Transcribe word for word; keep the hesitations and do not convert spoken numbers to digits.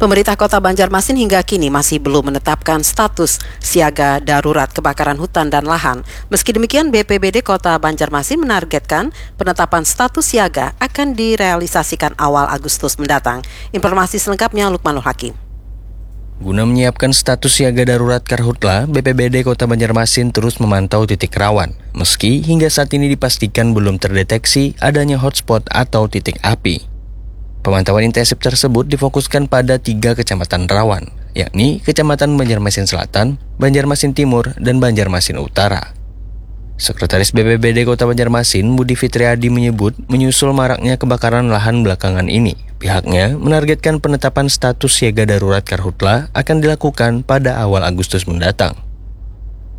Pemerintah Kota Banjarmasin hingga kini masih belum menetapkan status siaga darurat kebakaran hutan dan lahan. Meski demikian, B P B D Kota Banjarmasin menargetkan penetapan status siaga akan direalisasikan awal Agustus mendatang. Informasi selengkapnya Lukmanul Hakim. Guna menyiapkan status siaga darurat Karhutla, B P B D Kota Banjarmasin terus memantau titik rawan, meski hingga saat ini dipastikan belum terdeteksi adanya hotspot atau titik api. Pemantauan intensif tersebut difokuskan pada tiga kecamatan rawan, yakni Kecamatan Banjarmasin Selatan, Banjarmasin Timur, dan Banjarmasin Utara. Sekretaris B P B D Kota Banjarmasin, Budi Fitriadi menyebut menyusul maraknya kebakaran lahan belakangan ini, pihaknya menargetkan penetapan status siaga darurat Karhutla akan dilakukan pada awal Agustus mendatang.